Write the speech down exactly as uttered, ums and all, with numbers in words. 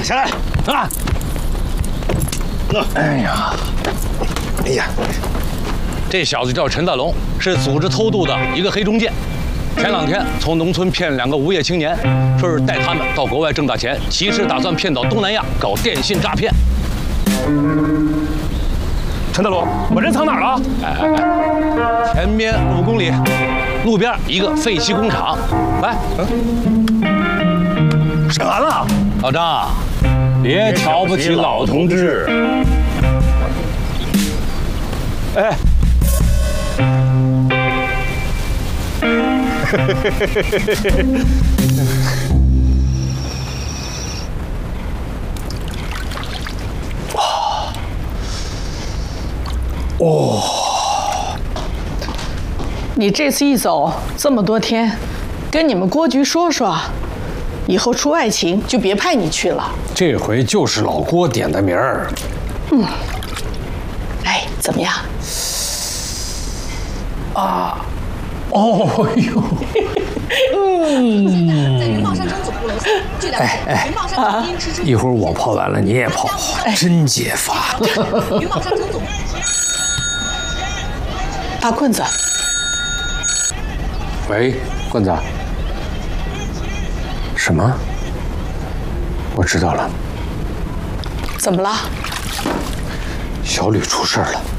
下来啊！哎呀，哎呀，这小子叫陈大龙，是组织偷渡的一个黑中介。前两天从农村骗两个无业青年，说是带他们到国外挣大钱，其实打算骗到东南亚搞电信诈骗。陈大龙，把人藏哪儿了？哎哎哎，前面五公里，路边一个废弃工厂。来，嗯，审完了。老张，别瞧不起老同志。哎。哇！哦！ 你这次一走这么多天，跟你们郭局说说，以后出外勤就别派你去了。 这回就是老郭点的名儿。 嗯。哎，怎么样？ 啊！哦呦！ 嗯，在云茂山城总部楼下，据了解，云茂山城边吃出。 一会儿我跑完了，你也跑，真解乏。 云茂山城总部。 大棍子。 喂，棍子。什么？我知道了。 怎么了？ 小吕出事了。